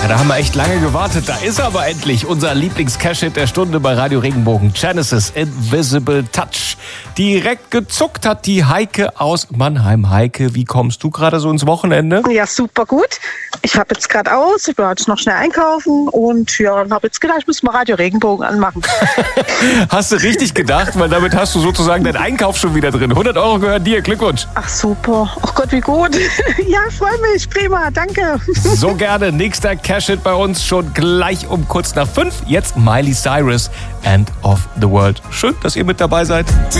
Ja, da haben wir echt lange gewartet. Da ist er aber endlich. Unser Lieblings-Cash-Hit der Stunde bei Radio Regenbogen. Genesis, Invisible Touch. Direkt gezuckt hat die Heike aus Mannheim. Heike, wie kommst du gerade so ins Wochenende? Ja, super gut. Ich habe jetzt gerade aus, ich war jetzt noch schnell einkaufen und ja, habe jetzt gedacht, ich muss mal Radio Regenbogen anmachen. Hast du richtig gedacht, weil damit hast du sozusagen deinen Einkauf schon wieder drin. 100 € gehören dir, Glückwunsch. Ach super, ach Gott, wie gut. Ja, freue mich, prima, danke. So gerne, nächster Cash-Hit bei uns schon gleich um kurz nach 5. Jetzt Miley Cyrus, End of the World. Schön, dass ihr mit dabei seid.